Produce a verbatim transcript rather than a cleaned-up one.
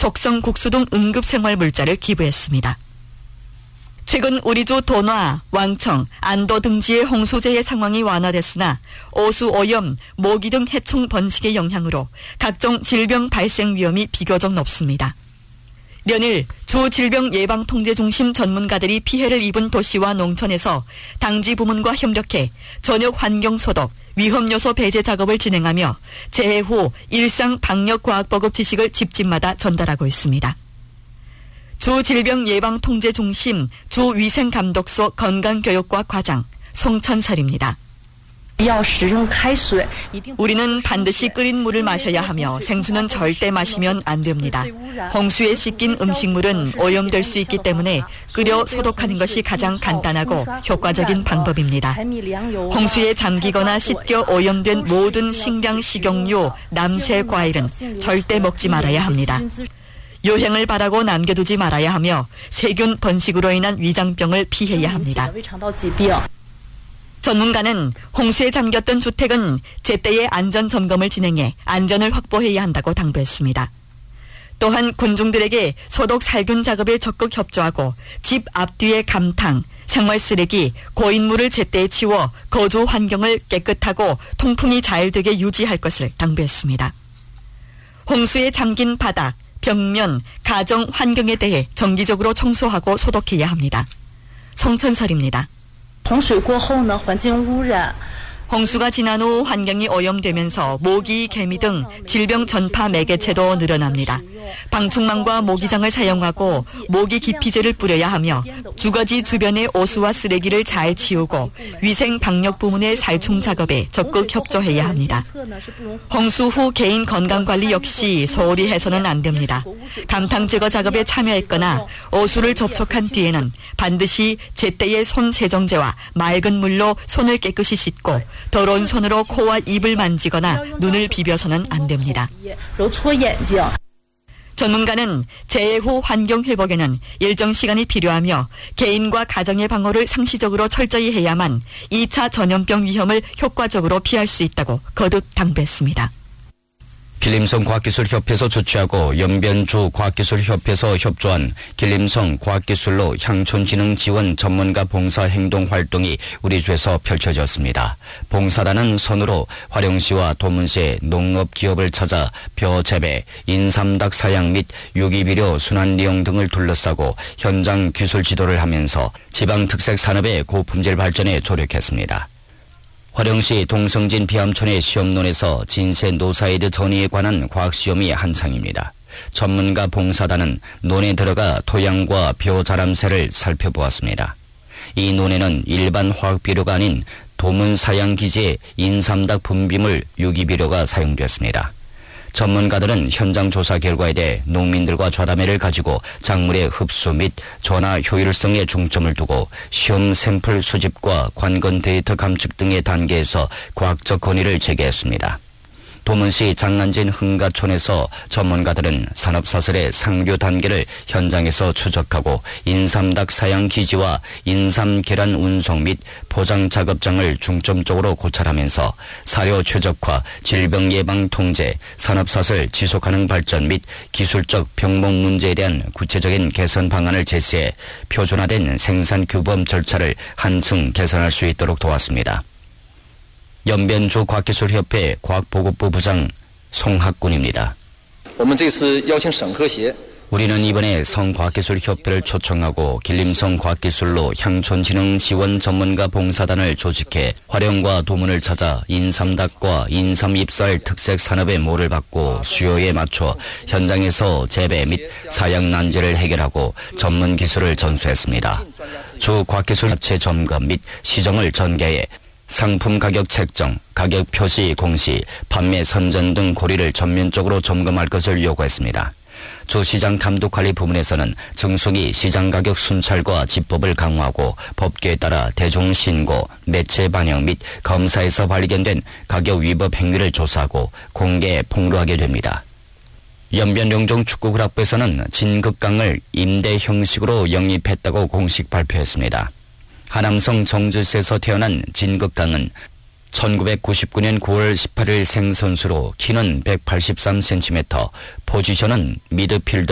속성 국수 등 응급생활물자를 기부했습니다. 최근 우리주 돈화, 왕청, 안도 등지의 홍수재해 상황이 완화됐으나 오수 오염, 모기 등 해충 번식의 영향으로 각종 질병 발생 위험이 비교적 높습니다. 연일 주 질병예방통제중심 전문가들이 피해를 입은 도시와 농촌에서 당지 부문과 협력해 전역 환경소독, 위험요소 배제 작업을 진행하며 재해 후 일상 방역과학보급 지식을 집집마다 전달하고 있습니다. 주 질병예방통제중심 주위생감독소 건강교육과 과장 송천설입니다. 우리는 반드시 끓인 물을 마셔야 하며 생수는 절대 마시면 안 됩니다. 홍수에 씻긴 음식물은 오염될 수 있기 때문에 끓여 소독하는 것이 가장 간단하고 효과적인 방법입니다. 홍수에 잠기거나 씻겨 오염된 모든 식량, 식용유, 남새, 과일은 절대 먹지 말아야 합니다. 요행을 바라고 남겨두지 말아야 하며 세균 번식으로 인한 위장병을 피해야 합니다. 전문가는 홍수에 잠겼던 주택은 제때의 안전 점검을 진행해 안전을 확보해야 한다고 당부했습니다. 또한 군중들에게 소독 살균 작업에 적극 협조하고 집 앞뒤의 감탕, 생활 쓰레기, 고인물을 제때 치워 거주 환경을 깨끗하고 통풍이 잘 되게 유지할 것을 당부했습니다. 홍수에 잠긴 바닥, 벽면, 가정 환경에 대해 정기적으로 청소하고 소독해야 합니다. 송천설입니다. 홍수가 지난 후 환경이 오염되면서 모기, 개미 등 질병 전파 매개체도 늘어납니다. 방충망과 모기장을 사용하고 모기 기피제를 뿌려야 하며 주거지 주변의 오수와 쓰레기를 잘 치우고 위생 방역 부문의 살충 작업에 적극 협조해야 합니다. 홍수 후 개인 건강관리 역시 소홀히 해서는 안 됩니다. 감탕 제거 작업에 참여했거나 오수를 접촉한 뒤에는 반드시 제때의 손 세정제와 맑은 물로 손을 깨끗이 씻고 더러운 손으로 코와 입을 만지거나 눈을 비벼서는 안 됩니다. 전문가는 재해 후 환경 회복에는 일정 시간이 필요하며 개인과 가정의 방호를 상시적으로 철저히 해야만 이 차 전염병 위험을 효과적으로 피할 수 있다고 거듭 당부했습니다. 길림성 과학기술협회에서 주최하고 연변주 과학기술협회에서 협조한 길림성 과학기술로 향촌진흥 지원 전문가 봉사 행동 활동이 우리주에서 펼쳐졌습니다. 봉사단은 선으로 화령시와 도문시의 농업기업을 찾아 벼 재배, 인삼닭 사양 및 유기비료 순환리용 등을 둘러싸고 현장 기술 지도를 하면서 지방특색 산업의 고품질 발전에 조력했습니다. 화령시 동성진 비암촌의 시험론에서 진세 노사이드 전이에 관한 과학시험이 한창입니다. 전문가 봉사단은 논에 들어가 토양과 벼 자람새를 살펴보았습니다. 이 논에는 일반 화학비료가 아닌 도문사양기지의 인삼닭 분비물 유기비료가 사용됐습니다. 전문가들은 현장 조사 결과에 대해 농민들과 좌담회를 가지고 작물의 흡수 및 전화 효율성에 중점을 두고 시험 샘플 수집과 관건 데이터 감축 등의 단계에서 과학적 건의를 제기했습니다. 도문시 장안진 흥가촌에서 전문가들은 산업사슬의 상류 단계를 현장에서 추적하고 인삼닭 사양 기지와 인삼 계란 운송 및 포장 작업장을 중점적으로 고찰하면서 사료 최적화, 질병 예방 통제, 산업사슬 지속 가능 발전 및 기술적 병목 문제에 대한 구체적인 개선 방안을 제시해 표준화된 생산 규범 절차를 한층 개선할 수 있도록 도왔습니다. 연변주 과학기술협회 과학보급부 부장 송학군입니다. 우리는 이번에 성과학기술협회를 초청하고 길림성 과학기술로 향촌진흥 지원 전문가 봉사단을 조직해 화령과 도문을 찾아 인삼닭과 인삼 잎살 특색 산업의 모를 받고 수요에 맞춰 현장에서 재배 및 사양 난제를 해결하고 전문 기술을 전수했습니다. 주 과학기술 자체 점검 및 시정을 전개해 상품 가격 책정, 가격 표시 공시, 판매 선전 등 고리를 전면적으로 점검할 것을 요구했습니다. 주 시장 감독관리 부문에서는 증수기 시장 가격 순찰과 집법을 강화하고 법규에 따라 대중 신고, 매체 반영 및 검사에서 발견된 가격 위법 행위를 조사하고 공개 폭로하게 됩니다. 연변용종 축구클럽에서는 진극강을 임대 형식으로 영입했다고 공식 발표했습니다. 하남성 정주시에서 태어난 진극강은 천구백구십구 년 구월 십팔일 생선수로 키는 백팔십삼 센티미터, 포지션은 미드필더